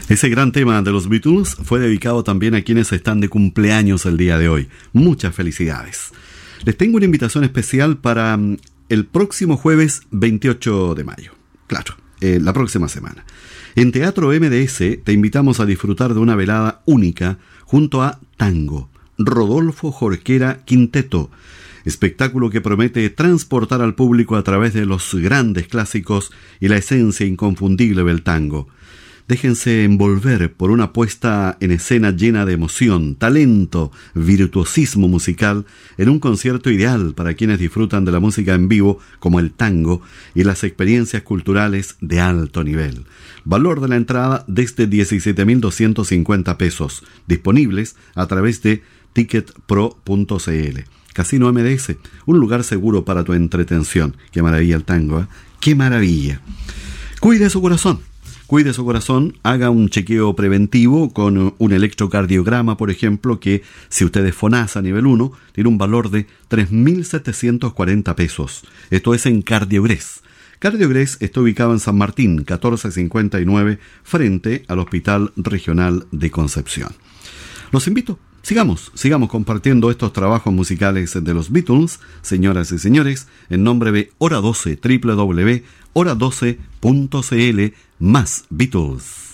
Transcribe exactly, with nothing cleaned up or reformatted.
Ese gran tema de los Beatles fue dedicado también a quienes están de cumpleaños el día de hoy. Muchas felicidades. Les tengo una invitación especial para el próximo jueves veintiocho de mayo. Claro, eh, la próxima semana. En Teatro M D S te invitamos a disfrutar de una velada única junto a Tango, Rodolfo Jorquera Quinteto. Espectáculo que promete transportar al público a través de los grandes clásicos y la esencia inconfundible del tango. Déjense envolver por una puesta en escena llena de emoción, talento, virtuosismo musical, en un concierto ideal para quienes disfrutan de la música en vivo como el tango y las experiencias culturales de alto nivel. Valor de la entrada desde diecisiete mil doscientos cincuenta pesos, disponibles a través de ticket pro punto c l. Casino M D S, un lugar seguro para tu entretención. Qué maravilla el tango, ¿eh? ¡Qué maravilla! Cuide su corazón. Cuide su corazón, haga un chequeo preventivo con un electrocardiograma, por ejemplo, que si usted es FONASA nivel uno, tiene un valor de tres mil setecientos cuarenta pesos. Esto es en Cardiogres. Cardiogres está ubicado en San Martín, catorce cincuenta y nueve, frente al Hospital Regional de Concepción. Los invito, sigamos, sigamos compartiendo estos trabajos musicales de los Beatles, señoras y señores, en nombre de Hora doce, doble u doble u doble u punto hora doce punto c l, más Beatles.